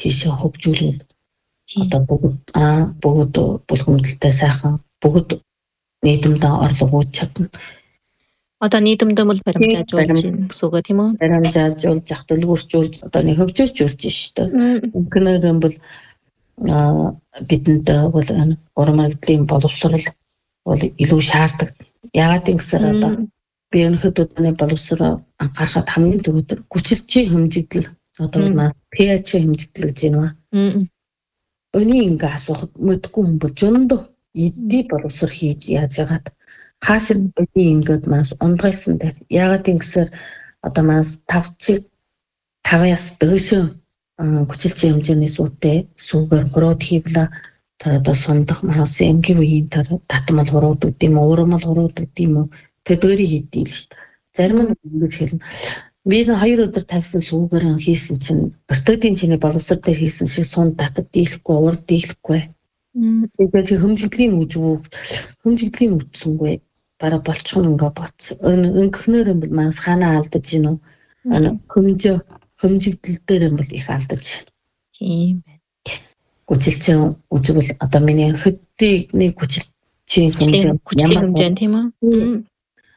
тийшээ хөгжүүлвэл одоо бүгд бүлгэмдэлтэй сайхан бүгд нийтэмдээ орлого үүсэж чадна. Одоо нийтэмдээ бол баримжаажуулж байна гэсэн үг тийм үү? Баримжаажуулж, зах дэлгүүржүүлж одоо нэг хөгжөөж шүү дээ. Үнэхээр бол бидэнд бол уран мэргэжлийн боловсрол бол илүү шаарддаг. Яагаад гэвэл одоо би өнөөдөр боловсрол анхаарахад хамгийн түрүүнд хүчилчийн хэмжигдэл одоо pH хэмжигдэл гэж байна. Өний ингээ асуухад мэдгүй хүн бол жундо эдий боловсрол хийж яаж яагаад хаашаа өний ингээд маш ундгайсан дээр яагаад гэвэл одоо маш 5-5-аас дээш хүчилчийн хэмжээний сүүтэй сүүгээр хурууд хийвлээ. Тэр одоо сундах маш энгийн үеийн тэр татмал хурууд гэдэм үү, уурмал хурууд гэдэм үү, тэдгэрийг хийдэг л шүү дээ. Зарим нь ингэж хэлнэ. Би 2 өдөр тавьсан сүүгээр хийсэн чинь ортодын чиний боловсрол дээр хийсэн шиг сунд татад дийлэхгүй, урд дийлэхгүй. Тэгээд хэмжигдлийн үтсэнгүй. Бараа болчихно ингээ боц. Өнгөхнөр юм бол манас ханаа алдаж гинөө. Хэмжигдэл дээр юм бол их алдаж. Тийм байна. Хүчилчийн үзвэл одоо миний хөдөлгөөний хүчилчийн хэмжээ тийм үү?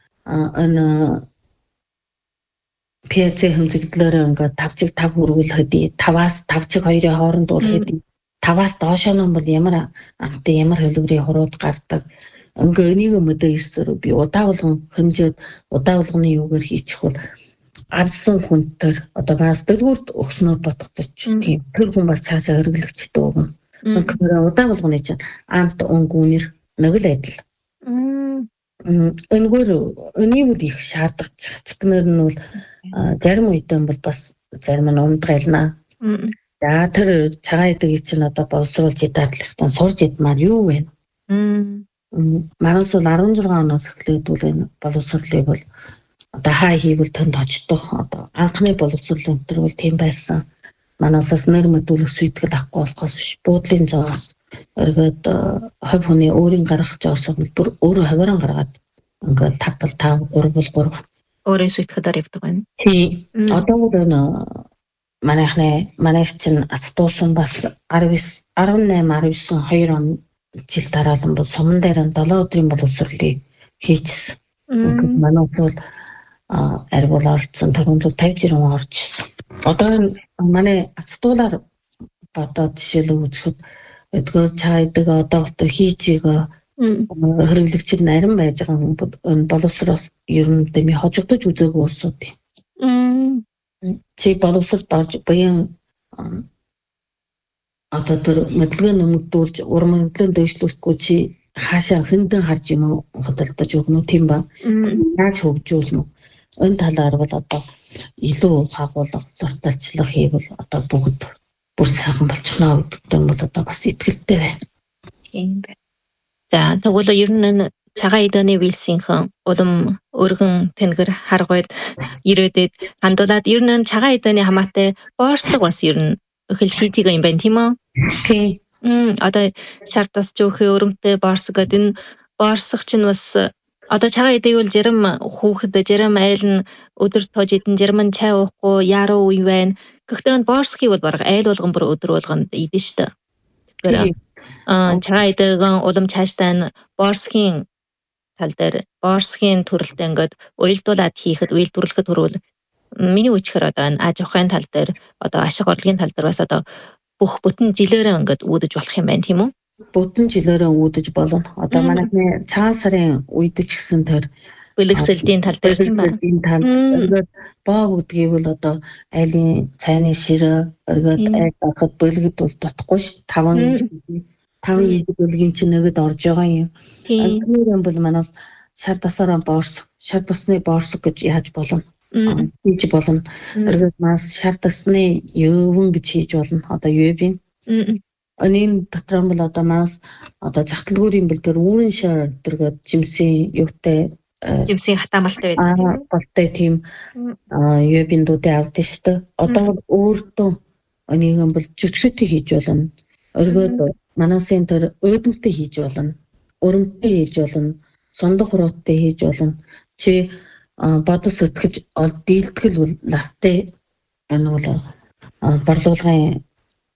pH хэмжигдлээр ингээ 5-5 хүргүүл хэдий 5-аас 5-2-ийн хооронд бол хэдий 5-аас доош нь бол ямар амттай ямар хэлбэрийн хурууд гардаг. Ингээ энийг мэдээ ирсээр би удаа болгон хэмжээд удаа болгоны юугаар хийчих бол авсан хүнтэр одоо бас дэлгүүрт өгснөөр бодогдож тийм тэр хүн бас цаашаа хэрэглэгчтэй өгнө. Үнэхээр удаа болгоны чинь амт өнгөнөр нэг л адил. Энийг бол их шаардлагач. Тэгнэр нь бол зарим үедээ бол бас зарим нь ундгайлнаа. За тэр цагаан эдэг чинь одоо боловсруулж идаадлахтан сурж идмаар юу вэ? Манайс бол 16 оноос эхлээд бол энэ боловсролыг бол одоо хаа хийвэл тэнд очдог. Одоо анхны боловсрол өнтер бол тийм байсан. Манайсаас нэр мэдүүлэх сүйтгэл авахгүй болохоос буудлын зоос эргээд хувь хүний өөрийн гаргах жоосоо бүр өөрөө хувааран гаргаад ингээд 5-5 3-3 өөрөө сүйтгэхээр явдаг байна. Тий. Одоо бол манай чинь ацтуусан бас 18-19 2 он жил дараалан бол суман дээр 7 өдрийн боловсролыг хийжсэн. Манай бол аргуул орцсон төрөмлөг 50 жиргэн орчихсон. Одоо манай ацтуулаар бодоод жишээлбэл үзэхэд эдгээр чайдаг одоо болтой хийжийг хэрэглэгчид нарийн байж байгаа хүн боловсроос ер нь дэмий хожигдож үзээгүй улсууд. Чи боловсрол болж баян одоо тэр мэдлэгээ нэмэгдүүлж уран мэргэжлийн дэвшлүүлэхгүй чи хаашаа хиндэн харж юм уу хөдөлтөж өгнө тийм ба яаж хөгжүүлнэ энэ талаар бол одоо илүү хагуулга зурталчлах хийвэл одоо бүгд бүр сайхан болчихно гэдэг нь бол одоо бас итгэлтэй байна. Тийм байна. За тэгвэл ер нь цагаан эдэний вилсийнхэн улам өргөн тэнгэр харгууд ирээдээд хандуулаад ер нь цагаан эдэний хамаатай боорсог бас ер нь эхэл шийдэж байгаа юм байна тийм үү? Тийм. Одоо шартас жоохи өрөмтэй боорсог гэдэг энэ боорсог чинь бас одоо цагаан эдэг бол зарим хүүхэд зарим айл нь өдөр тоож идэн зарим нь чай уухгүй яруу үе байна. Гэхдээ боорсгийн бол баг айл болгон бүр өдөр болгонд идэн штэ. Тэгэхээр цагаан эдэг улам цаашдаа боорсгийн тал дээр боорсгийн төрөлтэй ингээд уялдуулаад хийхэд уялдварлахад хүрвэл миний үчгээр одоо энэ аж ахуйн тал дээр одоо ашиг орлогын тал дээр бас одоо бүх бүтэн жилээрээ ингээд үүдэж болох юм байна тийм үү? Бүтэн жилээрээ үүдэж болно. Одоо манай цагаан сарын үед ч гэсэн тэр бэлгэсэлтийн тал дээр тийм байна. Энэ тал ингээд боо гэдгийг бол одоо айлын цайны ширээ эргээд айл авахд бэлгэд бол дутхгүй ш 5 ижил бэлгийн чинь нэгэд орж байгаа юм. Тэр бол манаас шар тасаараа боорс шар тасны боорсог гэж яаж болно? Хийж болно. Эргээд мас шар тасны юувэн гэж хийж болно. Одоо юувэн. Өнийн дотор бол одоо мас одоо захталгүүрийн бэлгээр үүрэн шар тэргээд жимсийн юутай жимсийн хатаамалтай байдаг. Болтой тийм юувэндүүдээ авдсан шүү дээ. Одоо өөртөө өнийгэн бол жүжигтэй хийж болно. Эргээд манасын тэр өөдөлтөй хийж болно. Өрөмтэй хийж болно. Сундах хурууттай хийж болно. Чи бодос өткөж дийлтгэл бол лавтай энэ бол борлуулгын